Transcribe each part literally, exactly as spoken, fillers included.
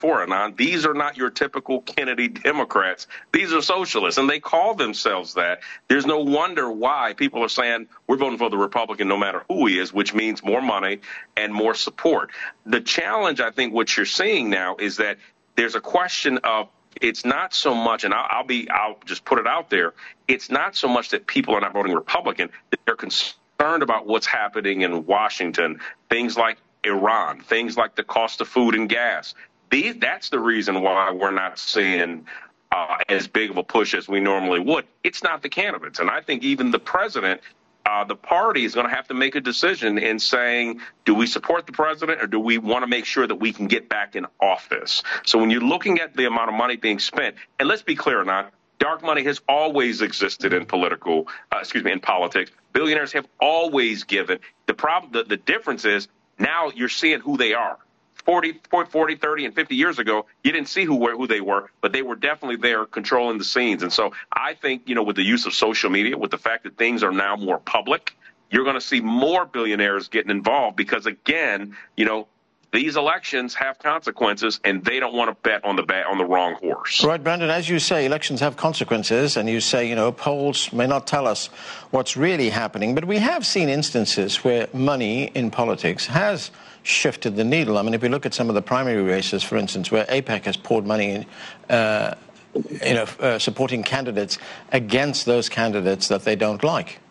for, Anand. These are not your typical Kennedy Democrats. These are socialists, and they call themselves that. There's no wonder why people are saying we're voting for the Republican no matter who he is, which means more money and more support. The challenge, I think, what you're seeing now is that there's a question of it's not so much, and I'll, I'll be, I'll just put it out there. It's not so much that people are not voting Republican. They're concerned about what's happening in Washington, things like Iran, things like the cost of food and gas. These, that's the reason why we're not seeing uh, as big of a push as we normally would. It's not the candidates. And I think even the president, uh, the party is going to have to make a decision in saying, do we support the president or do we want to make sure that we can get back in office? So when you're looking at the amount of money being spent, and let's be clear, not dark money has always existed in political, uh, excuse me, in politics. Billionaires have always given. The problem, the, the difference is now you're seeing who they are. forty, forty, thirty, and fifty years ago, you didn't see who were, who they were, but they were definitely there controlling the scenes. And so I think, you know, with the use of social media, with the fact that things are now more public, you're going to see more billionaires getting involved because, again, you know, these elections have consequences, and they don't want to bet on the ba- on the wrong horse. Right, Brandon, as you say, elections have consequences, and you say, you know, polls may not tell us what's really happening, but we have seen instances where money in politics has shifted the needle. I mean, if you look at some of the primary races, for instance, where AIPAC has poured money in, uh, you know, uh, supporting candidates against those candidates that they don't like.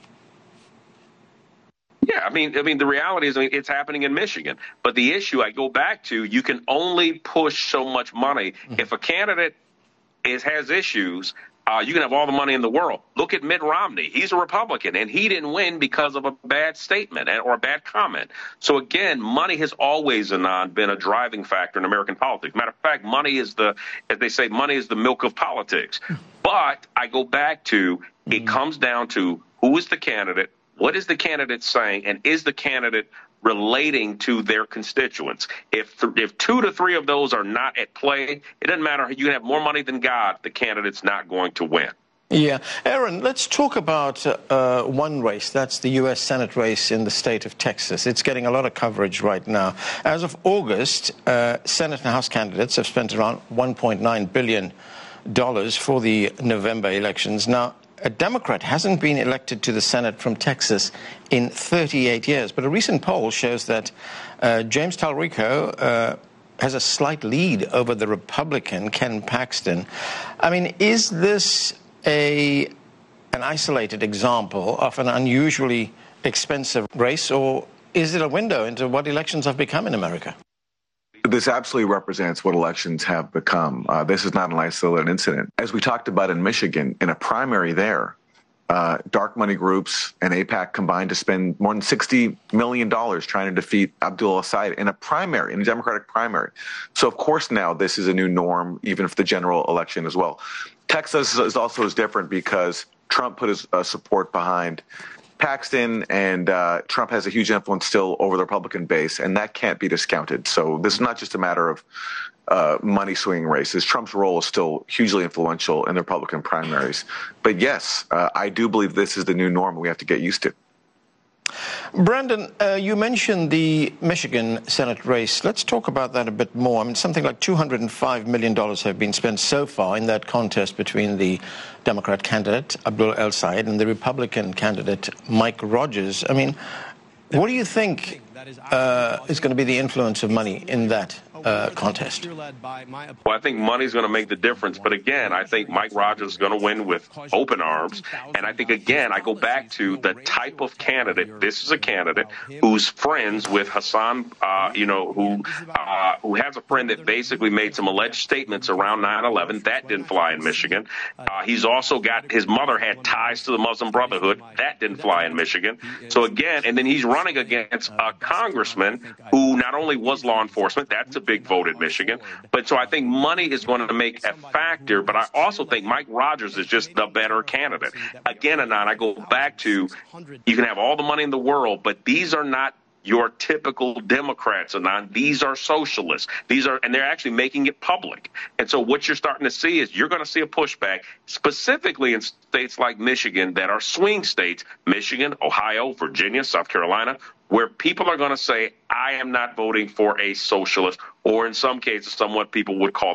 Yeah, I mean, I mean, the reality is, I mean, it's happening in Michigan. But the issue I go back to, you can only push so much money. Mm-hmm. If a candidate is has issues, uh, you can have all the money in the world. Look at Mitt Romney. He's a Republican, and he didn't win because of a bad statement or a bad comment. So, again, money has always, Anand, been a driving factor in American politics. Matter of fact, money is the, as they say, money is the milk of politics. But I go back to, mm-hmm. it comes down to who is the candidate, what is the candidate saying, and is the candidate relating to their constituents? If th- if two to three of those are not at play, it doesn't matter. You can have more money than God. The candidate's not going to win. Yeah. Aaron, let's talk about uh, one race. That's the U S Senate race in the state of Texas. It's getting a lot of coverage right now. As of August, uh, Senate and House candidates have spent around one point nine billion dollars for the November elections. Now, a Democrat hasn't been elected to the Senate from Texas in thirty-eight years. But a recent poll shows that uh, James Talrico uh, has a slight lead over the Republican Ken Paxton. I mean, is this a an isolated example of an unusually expensive race, or is it a window into what elections have become in America? This absolutely represents what elections have become. Uh, this is not an isolated incident. As we talked about in Michigan, in a primary there, uh, dark money groups and AIPAC combined to spend more than sixty million dollars trying to defeat Abdul Assad in a primary, in a Democratic primary. So, of course, now this is a new norm, even for the general election as well. Texas is also is different because Trump put his uh, support behind Paxton, and uh, Trump has a huge influence still over the Republican base, and that can't be discounted. So this is not just a matter of uh, money swinging races. Trump's role is still hugely influential in the Republican primaries. But yes, uh, I do believe this is the new norm we have to get used to. Brandon, uh, you mentioned the Michigan Senate race. Let's talk about that a bit more. I mean, something like two hundred five million dollars have been spent so far in that contest between the Democrat candidate, Abdul El-Sayed, and the Republican candidate, Mike Rogers. I mean, what do you think uh, is going to be the influence of money in that uh, contest? Well, I think money's going to make the difference. But again, I think Mike Rogers is going to win with open arms. And I think, again, I go back to the type of candidate. This is a candidate who's friends with Hassan, uh, you know, who uh, who has a friend that basically made some alleged statements around nine eleven. That didn't fly in Michigan. Uh, he's also got his mother had ties to the Muslim Brotherhood. That didn't fly in Michigan. So again, and then he's running against a congressman who not only was law enforcement, that's a big vote in Michigan, but so I think money is going to make a factor, but I also think Mike Rogers is just the better candidate. Again, Anand, I go back to, you can have all the money in the world, but these are not your typical Democrats are not. These are socialists. These are, and they're actually making it public. And so what you're starting to see is you're going to see a pushback, specifically in states like Michigan that are swing states, Michigan, Ohio, Virginia, South Carolina, where people are going to say, I am not voting for a socialist, or in some cases, somewhat people would call